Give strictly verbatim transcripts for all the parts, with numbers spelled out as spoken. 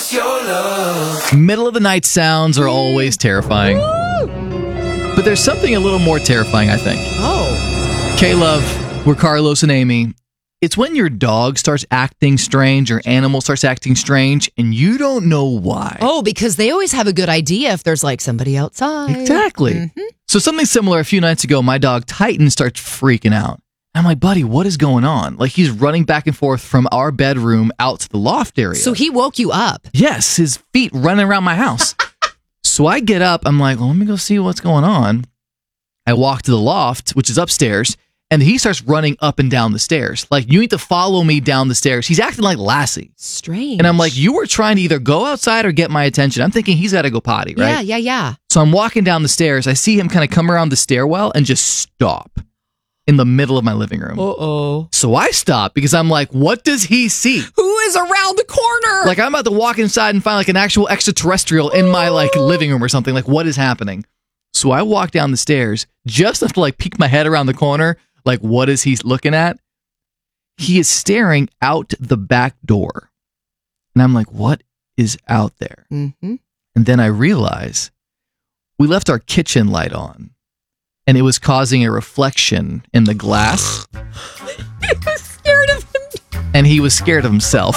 what's your love? Middle of the night sounds are always terrifying. But there's something a little more terrifying, I think. Oh. K-Love, we're Carlos and Amy. It's when your dog starts acting strange or animal starts acting strange and you don't know why. Oh, because they always have a good idea if there's like somebody outside. Exactly. Mm-hmm. So something similar a few nights ago, my dog Titan starts freaking out. I'm like, buddy, what is going on? Like he's running back and forth from our bedroom out to the loft area. So he woke you up. Yes, his feet running around my house. So I get up. I'm like, well, let me go see what's going on. I walk to the loft, which is upstairs, and he starts running up and down the stairs. Like, you need to follow me down the stairs. He's acting like Lassie. Strange. And I'm like, you were trying to either go outside or get my attention. I'm thinking he's got to go potty, right? Yeah, yeah, yeah. So I'm walking down the stairs. I see him kind of come around the stairwell and just stop in the middle of my living room. Uh-oh. So I stop because I'm like, what does he see? Who is around the corner? Like, I'm about to walk inside and find like an actual extraterrestrial in my like living room or something. Like, what is happening? So I walk down the stairs just enough to like peek my head around the corner. Like, what is he looking at? He is staring out the back door. And I'm like, what is out there? Mm-hmm. And then I realize we left our kitchen light on. And it was causing a reflection in the glass. He was scared of him. And he was scared of himself.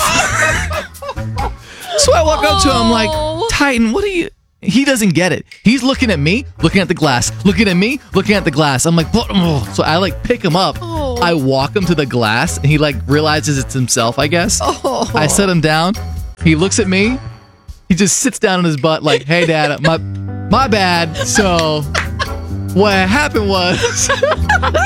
So I walk up to him like, Titan, what are you... He doesn't get it. He's looking at me, looking at the glass, looking at me, looking at the glass. I'm like, what? So I like pick him up. Oh. I walk him to the glass, and he like realizes it's himself, I guess. Oh. I set him down. He looks at me. He just sits down on his butt like, hey, Dad, my, my bad. So what happened was...